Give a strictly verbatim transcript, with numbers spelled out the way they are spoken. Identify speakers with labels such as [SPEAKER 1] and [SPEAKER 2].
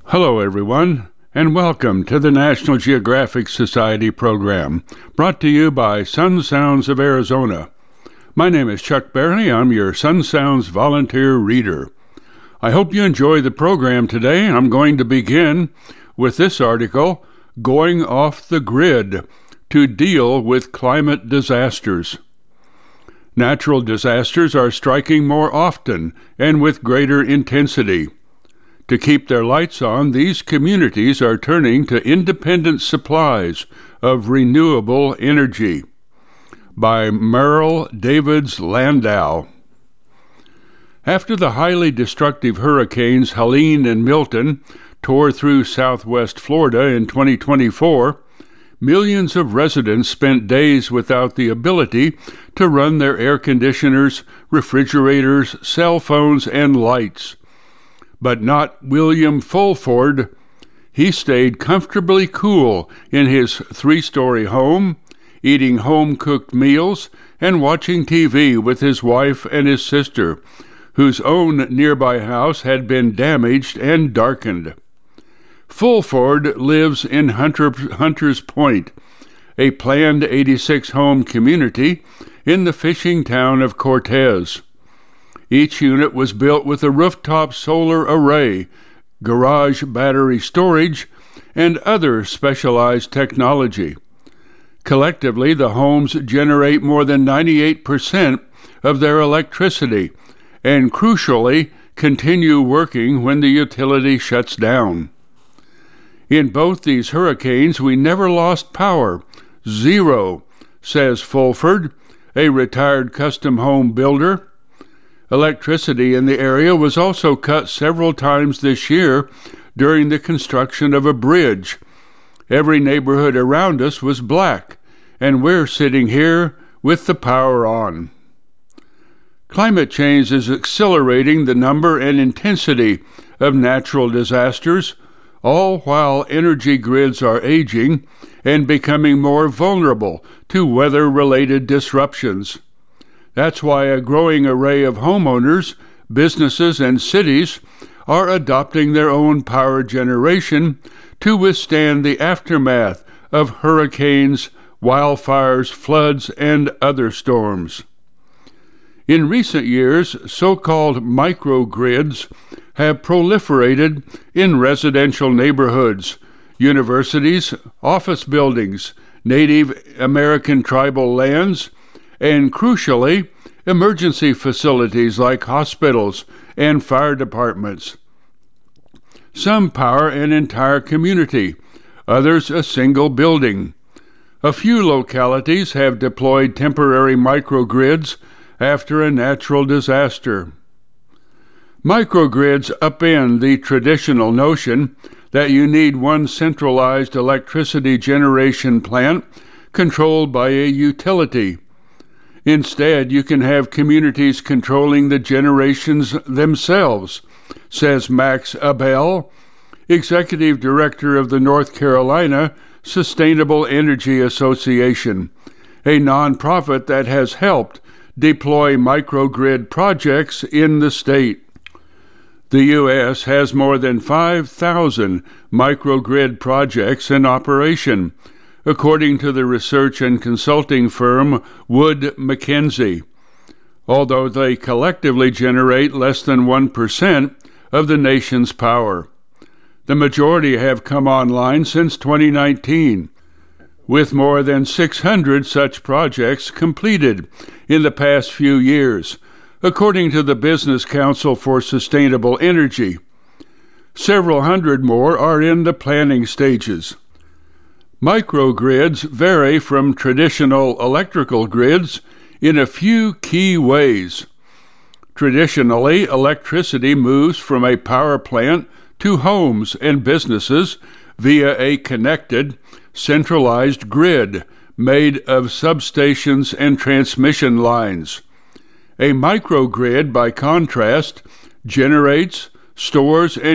[SPEAKER 1] Hello, everyone, and welcome to the National Geographic Society program, brought to you by Sun Sounds of Arizona. My name is Chuck Barney. I'm your Sun Sounds volunteer reader. I hope you enjoy the program today. I'm going to begin with this article, Going Off the Grid to Deal with Climate Disasters. Natural disasters are striking more often and with greater intensity. To keep their lights on, these communities are turning to independent supplies of renewable energy. By Merrill Davids Landau. After the highly destructive hurricanes Helene and Milton tore through southwest Florida in twenty twenty-four, millions of residents spent days without the ability to run their air conditioners, refrigerators, cell phones, and lights. But not William Fulford. He stayed comfortably cool in his three-story home, eating home-cooked meals and watching T V with his wife and his sister, whose own nearby house had been damaged and darkened. Fulford lives in Hunter, Hunters Point, a planned eighty-six home community in the fishing town of Cortez. Each unit was built with a rooftop solar array, garage battery storage, and other specialized technology. Collectively, the homes generate more than ninety-eight percent of their electricity and, crucially, continue working when the utility shuts down. In both these hurricanes, we never lost power. Zero, says Fulford, a retired custom home builder. Electricity in the area was also cut several times this year during the construction of a bridge. Every neighborhood around us was black, and we're sitting here with the power on. Climate change is accelerating the number and intensity of natural disasters, all while energy grids are aging and becoming more vulnerable to weather-related disruptions. That's why a growing array of homeowners, businesses, and cities are adopting their own power generation to withstand the aftermath of hurricanes, wildfires, floods, and other storms. In recent years, so-called microgrids have proliferated in residential neighborhoods, universities, office buildings, Native American tribal lands, and, crucially, emergency facilities like hospitals and fire departments. Some power an entire community, others a single building. A few localities have deployed temporary microgrids after a natural disaster. Microgrids upend the traditional notion that you need one centralized electricity generation plant controlled by a utility. Instead, you can have communities controlling the generations themselves, says Max Abel, Executive Director of the North Carolina Sustainable Energy Association, a nonprofit that has helped deploy microgrid projects in the state. The U S has more than five thousand microgrid projects in operation, according to the research and consulting firm Wood Mackenzie, although they collectively generate less than one percent of the nation's power. The majority have come online since twenty nineteen, with more than six hundred such projects completed in the past few years, according to the Business Council for Sustainable Energy. Several hundred more are in the planning stages. Microgrids vary from traditional electrical grids in a few key ways. Traditionally, electricity moves from a power plant to homes and businesses via a connected, centralized grid made of substations and transmission lines. A microgrid, by contrast, generates, stores, and